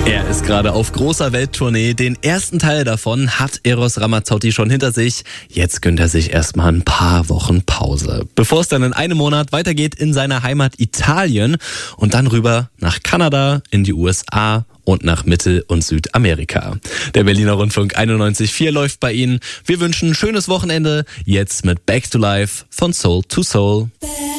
Er ist gerade auf großer Welttournee. Den ersten Teil davon hat Eros Ramazzotti schon hinter sich. Jetzt gönnt er sich erstmal ein paar Wochen Pause. Bevor es dann in einem Monat weitergeht in seiner Heimat Italien und dann rüber nach Kanada, in die USA und nach Mittel- und Südamerika. Der Berliner Rundfunk 91.4 läuft bei Ihnen. Wir wünschen ein schönes Wochenende. Jetzt mit Back to Life von Soul to Soul.